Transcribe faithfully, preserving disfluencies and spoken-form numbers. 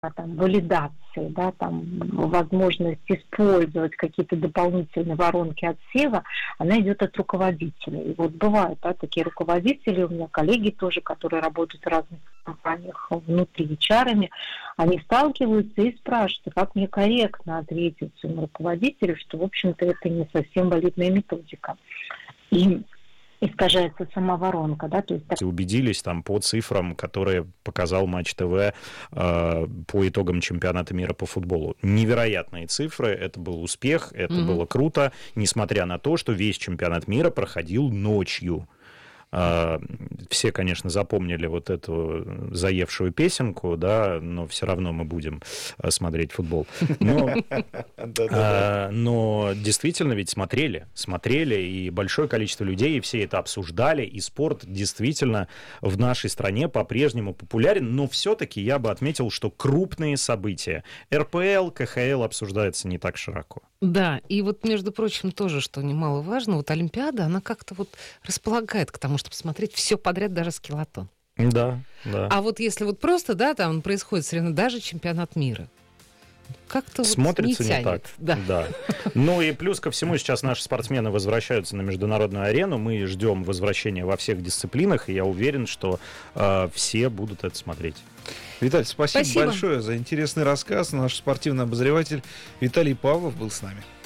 там, валидации, да, там, возможность использовать какие-то дополнительные воронки отсева, она идет от руководителя. И вот бывают, да, такие руководители, у меня коллеги тоже, которые работают в разных компаниях внутри эйч ар-ами, они сталкиваются и спрашивают, как мне корректно ответить своему руководителю, что, в общем-то, это не совсем валидная методика. И искажается сама воронка, да, то есть... Убедились там по цифрам, которые показал Матч ТВ э, по итогам чемпионата мира по футболу. Невероятные цифры, это был успех, это mm-hmm. было круто, несмотря на то, что весь чемпионат мира проходил ночью. Все, конечно, запомнили вот эту заевшую песенку, да, но все равно мы будем смотреть футбол. Но, но действительно ведь смотрели, смотрели, и большое количество людей, и все это обсуждали, и спорт действительно в нашей стране по-прежнему популярен, но все-таки я бы отметил, что крупные события эр пэ эл, ка ха эл обсуждаются не так широко. Да, и вот, между прочим, тоже, что немаловажно, вот Олимпиада, она как-то вот располагает к тому, чтобы смотреть все подряд, даже скелетон. Да, да. А вот если вот просто, да, там происходит соревнование, даже чемпионат мира, как-то смотрится вот не, не тянет. так. Да. Да. Ну и плюс ко всему сейчас наши спортсмены возвращаются на международную арену, мы ждем возвращения во всех дисциплинах, и я уверен, что э, все будут это смотреть. Виталий, спасибо, спасибо большое за интересный рассказ. Наш спортивный обозреватель Виталий Павлов был с нами.